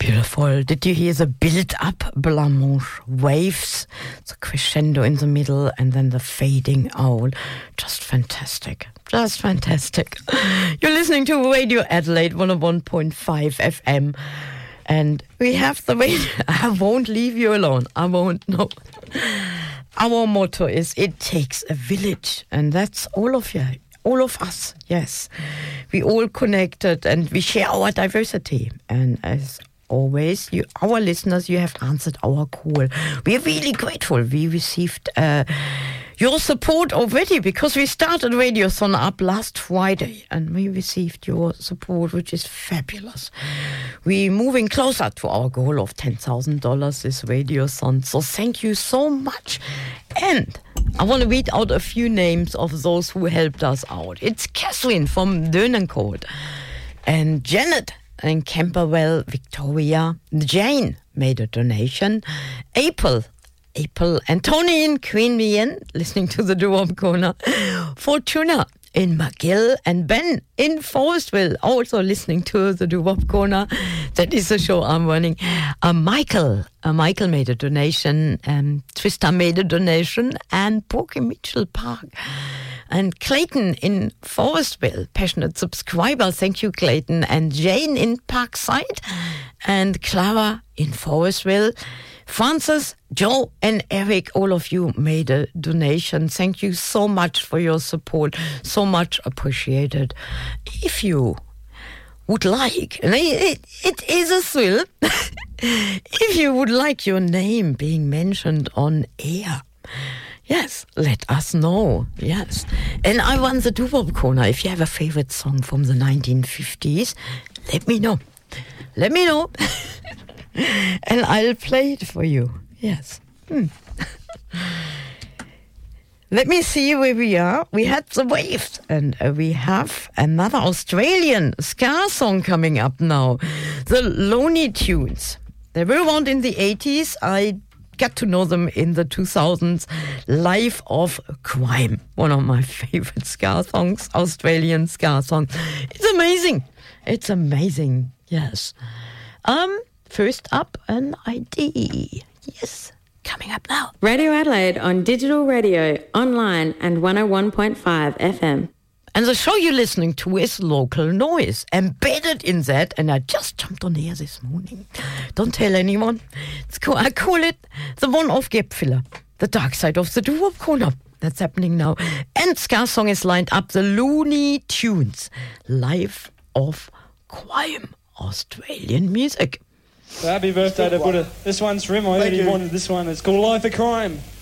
Beautiful. Did you hear the build-up blanche waves, the crescendo in the middle, and then the fading out? Just fantastic. Just fantastic. You're listening to Radio Adelaide 101.5 FM. And we have the way. I won't leave you alone. I won't, no. Our motto is, it takes a village. And that's all of you. All of us, yes. We all connected and we share our diversity. And as always, our listeners, you have answered our call. We are really grateful. We received your support already because we started Radiothon up last Friday and we received your support, which is fabulous. We're moving closer to our goal of $10,000 this Radiothon. So thank you so much. And I want to read out a few names of those who helped us out. It's Catherine from Dönencourt and Janet in Camberwell, Victoria. Jane made a donation. April and Tony in Queanbeyan, listening to the Doo-Wop Corner. Fortuna in McGill and Ben in Forestville, also listening to the Doo-Wop Corner. That is the show I'm running. Michael made a donation. Trista made a donation. And Brooke in Mitchell Park. And Clayton in Forestville, passionate subscriber. Thank you, Clayton. And Jane in Parkside. And Clara in Forestville. Francis, Joe, and Eric, all of you made a donation. Thank you so much for your support. So much appreciated. If you would like, and it is a thrill, if you would like your name being mentioned on air, yes, let us know. Yes. And I run the Doo-Wop Corner. If you have a favorite song from the 1950s, let me know. Let me know. And I'll play it for you. Yes. Let me see where we are. We had the waves, and we have another Australian ska song coming up now. The Looney Tunes. They were around in the 80s. I got to know them in the 2000s. Life of Crime. One of my favorite ska songs, Australian ska song. It's amazing. It's amazing. Yes. First up, an ID. Yes, coming up now. Radio Adelaide on digital radio, online and 101.5 FM. And the show you're listening to is Local Noise. Embedded in that, and I just jumped on air this morning. Don't tell anyone. It's cool. I call it the one-off Gap-filler. The dark side of the Doo-Wop Corner. That's happening now. And ska song is lined up, the Looney Tunes. Life of Crime. Australian music. So happy birthday to Buddha. This one's for him. I already wanted this one. It's called Life of Crime.